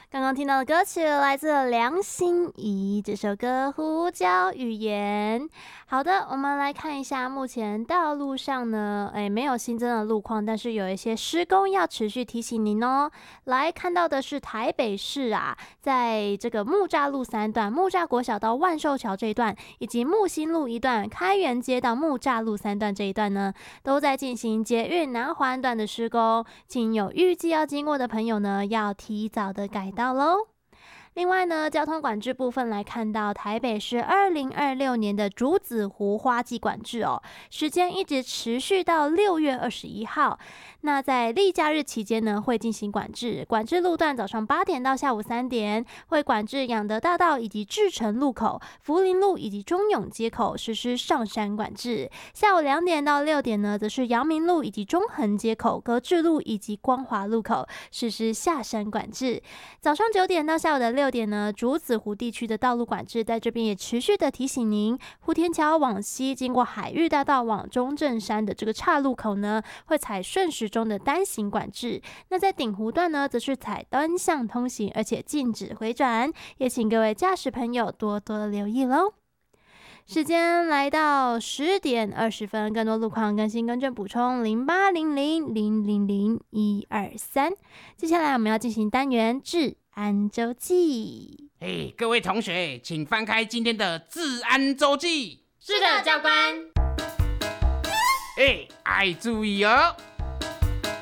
刚刚听到的歌曲来自梁心颐，这首歌《胡椒语言》。好的，我们来看一下目前道路上呢，没有新增的路况，但是有一些施工要持续提醒您哦。来看到的是台北市啊，在这个木栅路3段，木栅国小到万寿桥这一段，以及木星路1段，开元街到木栅路3段这一段呢，都在进行捷运南环段的施工，请有预计要经过的朋友呢，要提早的改道咯。另外呢，交通管制部分来看到台北市2026年的竹子湖花季管制哦，时间一直持续到6月21号。那在例假日期间呢，会进行管制，管制路段早上8点到下午3点，会管制养德大道以及志诚路口、福林路以及中永街口实施上山管制。下午2点到6点呢，则是阳明路以及中横街口、格致路以及光华路口实施下山管制。早上9点到下午的6点呢，竹子湖地区的道路管制在这边也持续的提醒您，湖田桥往西经过海域大道往中正山的这个岔路口呢，会采顺时钟的单行管制。那在鼎湖段呢，则是采单向通行，而且禁止回转，也请各位驾驶朋友多多的留意咯。时间来到10点20分，更多路况更新更正补充0800000123。接下来我们要进行单元治安周记。 各位同学，请翻开今天的治安周记。 是的，教官。 爱注意哦。